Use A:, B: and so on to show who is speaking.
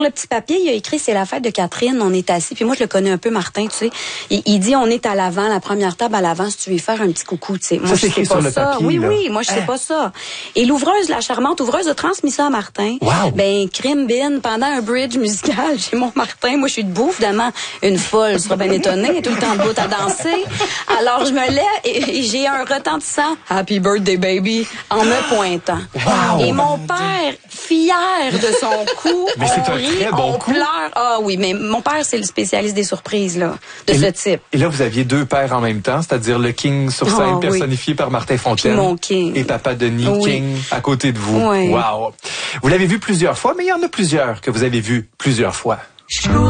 A: Le petit papier, il a écrit, c'est la fête de Catherine, on est assis. Puis moi, je le connais un peu, Martin, tu sais. Il dit, on est à l'avant, la première table à l'avant, si tu veux faire un petit coucou, tu sais. Moi, je sais pas ça.
B: Papier,
A: oui, moi, je sais pas ça. Et l'ouvreuse, la charmante ouvreuse, a transmis ça à Martin.
B: Wow.
A: Ben, crime bin, pendant un bridge musical, chez mon Martin, moi, je suis debout, évidemment, une folle sera bien étonnée, tout le temps debout à danser. Alors, je me lève et j'ai un retentissant Happy Birthday, baby, en me pointant.
B: Wow.
A: Et mon père, fier de son coup,
B: mais c'est un très bon coup.
A: Pleure. Ah oui, mais mon père, c'est le spécialiste des surprises, là, de ce type.
B: Et là, vous aviez deux pères en même temps, c'est-à-dire le King sur scène, personnifié par Martin Fontaine.
A: Mon King.
B: Et Papa Denis King à côté de vous.
A: Oui.
B: Wow. Vous l'avez vu plusieurs fois, mais il y en a plusieurs que vous avez vu plusieurs fois.